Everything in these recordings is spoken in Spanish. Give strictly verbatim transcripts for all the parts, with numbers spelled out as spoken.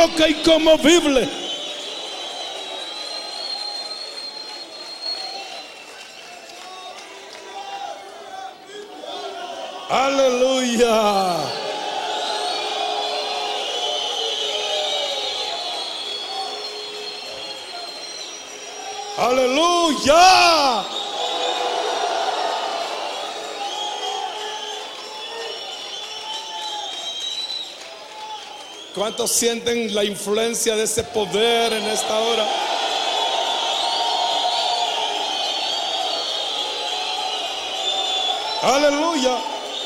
roca inconmovible. Aleluya. Aleluya. ¿Cuántos sienten la influencia de ese poder en esta hora? Aleluya.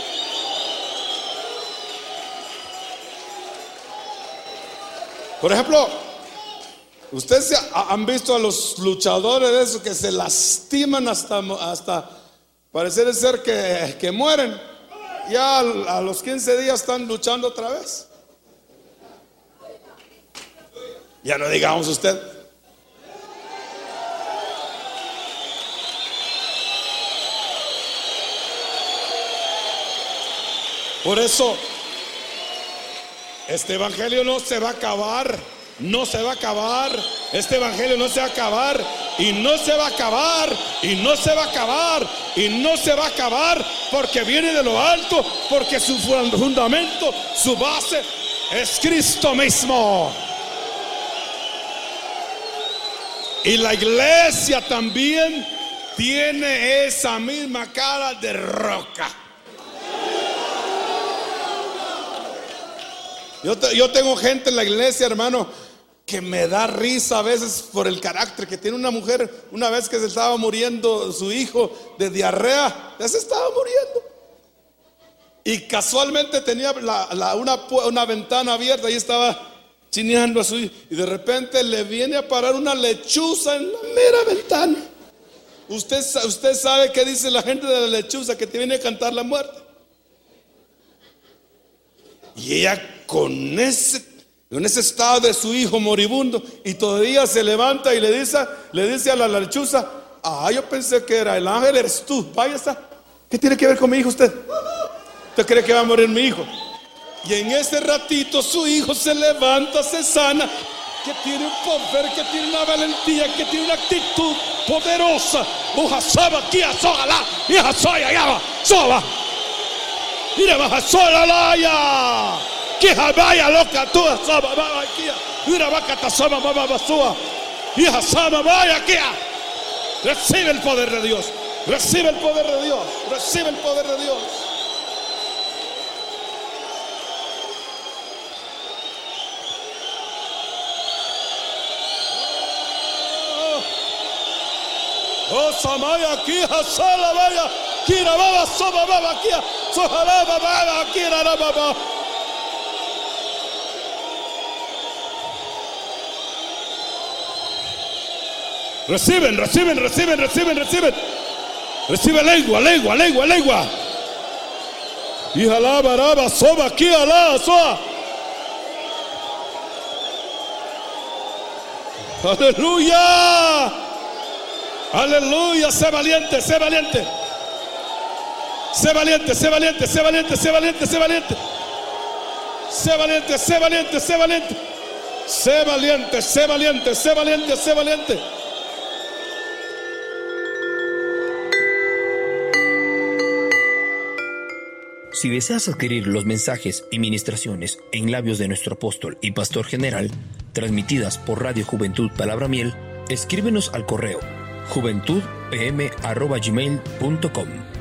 Por ejemplo, ustedes han visto a los luchadores de esos que se lastiman hasta, hasta parecer ser que, que mueren. Ya a los quince días están luchando otra vez. Ya no digamos usted. Por eso este evangelio no se va a acabar. No se va a acabar. Este evangelio no se va a acabar. Y no se va a acabar. Y no se va a acabar. Y no se va a acabar. Porque viene de lo alto. Porque su fundamento, su base es Cristo mismo. Y la iglesia también tiene esa misma cara de roca. Yo, te, yo tengo gente en la iglesia, hermano, que me da risa a veces por el carácter que tiene una mujer. Una vez que se estaba muriendo su hijo de diarrea, ya se estaba muriendo. Y casualmente tenía la, la, una, una ventana abierta y estaba chineando a su hijo. Y de repente le viene a parar una lechuza en la mera ventana. Usted, usted sabe qué dice la gente de la lechuza, que te viene a cantar la muerte. Y ella con ese, con ese estado de su hijo moribundo, y todavía se levanta y le dice, le dice a la lechuza: ah, yo pensé que era el ángel, eres tú. Vaya está. ¿Qué tiene que ver con mi hijo usted? ¿Usted cree que va a morir mi hijo? Y en ese ratito su hijo se levanta, se sana, que tiene un poder, que tiene una valentía, que tiene una actitud poderosa. Ujasaba, kia, soala, hija, soya, yaba, soba. Mira, baja sola, laya. Quija, vaya, loca, tú, soba, baba, kia. Mira, vaca, tasama, baba, basua. Hija, sama, vaya, kia. Recibe el poder de Dios. Recibe el poder de Dios. Recibe el poder de Dios. Oh, Samaya, Kija, Sala, vaya, Kira, Baba, Soba, Baba, Kia, Sohala, Baba, Kira, Baba. Reciben, reciben, reciben, reciben, reciben. Recibe lengua, lengua, lengua, lengua. Hija, Baraba, Soba, Kia, la, Soa. Aleluya. Aleluya, sé valiente, sé valiente. Sé valiente, sé valiente, sé valiente, sé valiente, sé valiente. Sé valiente, sé valiente, sé valiente. Sé valiente, sé valiente, sé valiente, sé valiente. Si deseas adquirir los mensajes y ministraciones en labios de nuestro apóstol y pastor general, transmitidas por Radio Juventud Palabra Miel, escríbenos al correo juventud p m arroba gmail punto com.